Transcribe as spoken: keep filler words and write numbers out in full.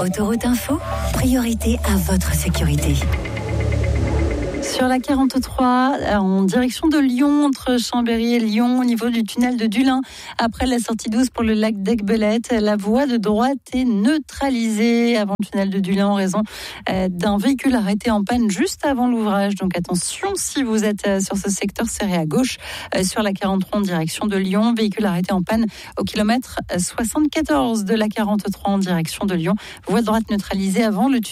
Autoroute Info, priorité à votre sécurité. Sur la quarante-trois, en direction de Lyon, entre Chambéry et Lyon, au niveau du tunnel de Dulin, après la sortie douze pour le lac d'Aiguebelette, la voie de droite est neutralisée avant le tunnel de Dulin en raison d'un véhicule arrêté en panne juste avant l'ouvrage. Donc attention, si vous êtes sur ce secteur serré à gauche, sur la quarante-trois en direction de Lyon, véhicule arrêté en panne au kilomètre soixante-quatorze de la quarante-trois en direction de Lyon, voie de droite neutralisée avant le tunnel.